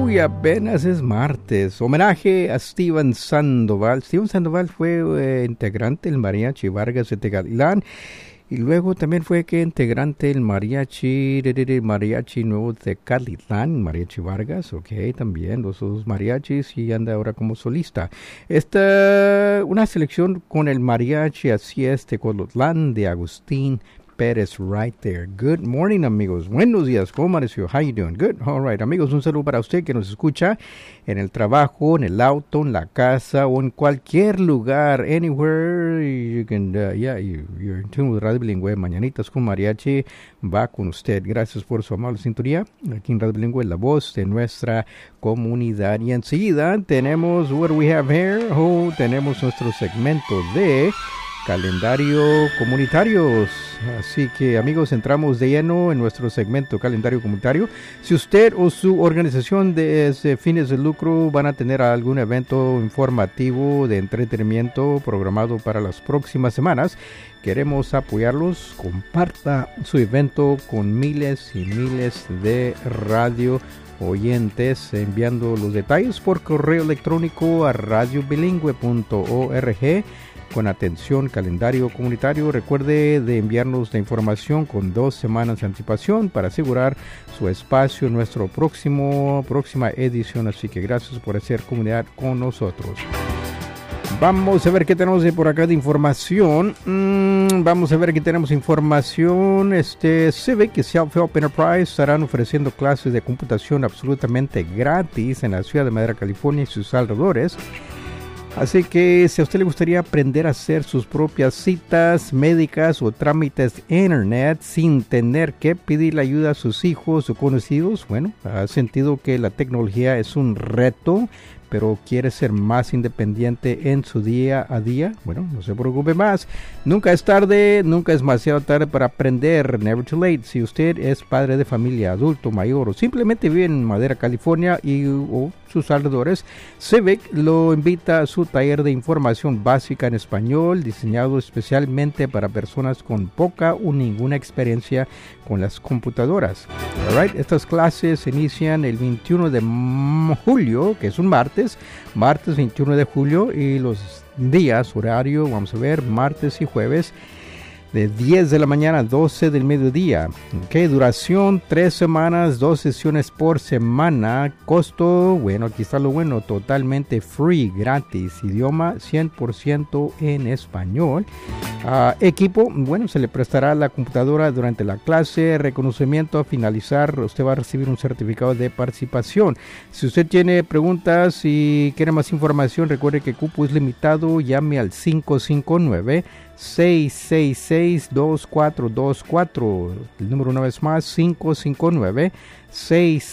y apenas es martes. Homenaje a Steven Sandoval. Steven Sandoval fue integrante del Mariachi Vargas de Tecalitlán. Y luego también fue integrante del Mariachi Nuevo de Tecalitlán, Mariachi Vargas, también los dos mariachis, y anda ahora como solista. Una selección con el Mariachi Así es Tecolotlán de Agustín Pérez right there. Good morning, amigos. Buenos días. ¿Cómo amaneció? How you doing? Good. All right, amigos, un saludo para usted que nos escucha en el trabajo, en el auto, en la casa o en cualquier lugar. Anywhere you can, you're in tune with Radio Bilingüe. Mañanitas con Mariachi va con usted. Gracias por su amable sintonía. Aquí en Radio Bilingüe, la voz de nuestra comunidad. Y enseguida tenemos, what do we have here? Tenemos nuestro segmento de calendario comunitarios. Así que, amigos, entramos de lleno en nuestro segmento calendario comunitario. Si usted o su organización de fines de lucro van a tener algún evento informativo de entretenimiento programado para las próximas semanas, queremos apoyarlos. Comparta su evento con miles y miles de radio oyentes, enviando los detalles por correo electrónico a radiobilingüe.org. Con atención, calendario comunitario. Recuerde de enviarnos la información con 2 semanas de anticipación para asegurar su espacio en nuestra próxima edición. Así que gracias por hacer comunidad con nosotros. Vamos a ver qué tenemos por acá de información. Vamos a ver qué tenemos información. Civic y Self-Help Enterprise estarán ofreciendo clases de computación absolutamente gratis en la ciudad de Madera, California y sus alrededores. Así que si a usted le gustaría aprender a hacer sus propias citas médicas o trámites en internet sin tener que pedirle ayuda a sus hijos o conocidos, ha sentido que la tecnología es un reto, pero quiere ser más independiente en su día a día, no se preocupe más. Nunca es tarde, nunca es demasiado tarde para aprender. Never too late. Si usted es padre de familia, adulto, mayor o simplemente vive en Madera, California o sus alrededores, Civic lo invita a su taller de información básica en español, diseñado especialmente para personas con poca o ninguna experiencia con las computadoras. Alright, estas clases se inician el 21 de julio, que es un martes 21 de julio, y los días, horario, vamos a ver, martes y jueves, de 10 de la mañana a 12 del mediodía. Duración 3 semanas, 2 sesiones por semana. Costo, aquí está lo bueno, totalmente free, gratis. Idioma 100% en español. Equipo, se le prestará la computadora durante la clase. Reconocimiento a finalizar, usted va a recibir un certificado de participación. Si usted tiene preguntas y quiere más información, recuerde que el cupo es limitado. Llame al 559-666-2424. El número una vez más, 559-666-2424.